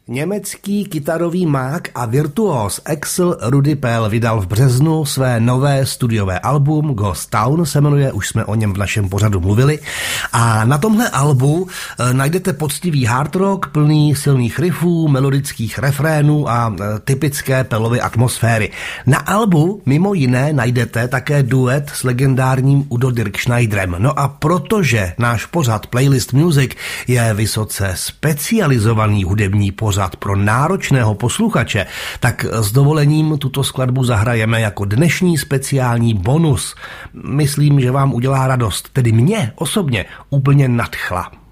Německý kytarový mák a virtuóz Axel Rudi Pell vydal v březnu své nové studiové album Ghost Town se jmenuje, už jsme o něm v našem pořadu mluvili. A na tomhle albu najdete poctivý hard rock, plný silných riffů, melodických refrénů a typické Pellovy atmosféry. Na albu mimo jiné najdete také duet s legendárním Udo Dirkschneiderem. No a protože náš pořad Playlist Music je vysoce specializovaný hudební pořad pro náročného posluchače, tak s dovolením tuto skladbu zahrajeme jako dnešní speciální bonus. Myslím, že vám udělá radost, tedy mě osobně úplně nadchla.